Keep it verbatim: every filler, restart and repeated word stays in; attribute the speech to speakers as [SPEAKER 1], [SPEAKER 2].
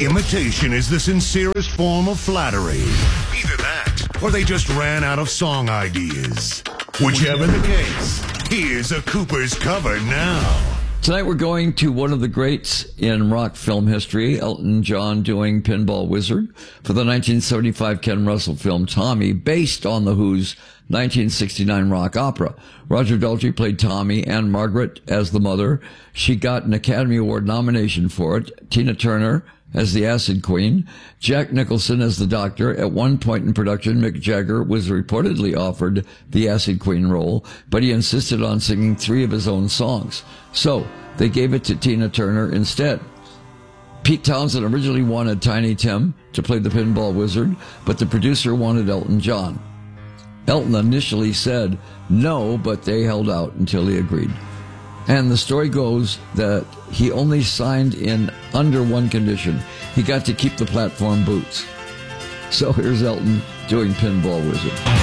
[SPEAKER 1] Imitation is the sincerest form of flattery. Either that, or they just ran out of song ideas. Whichever the case, here's a Cooper's cover now.
[SPEAKER 2] Tonight we're going to one of the greats in rock film history, Elton John doing Pinball Wizard for the nineteen seventy-five Ken Russell film Tommy, based on The Who's nineteen sixty-nine rock opera. Roger Daltrey played Tommy and Margaret as the mother. She got an Academy Award nomination for it. Tina Turner as the Acid Queen, Jack Nicholson as the Doctor. At one point in production, Mick Jagger was reportedly offered the Acid Queen role, but he insisted on singing three of his own songs. So they gave it to Tina Turner instead. Pete Townsend originally wanted Tiny Tim to play the Pinball Wizard, but the producer wanted Elton John. Elton initially said no, but they held out until he agreed. And the story goes that he only signed in under one condition. He got to keep the platform boots. So here's Elton doing Pinball Wizard.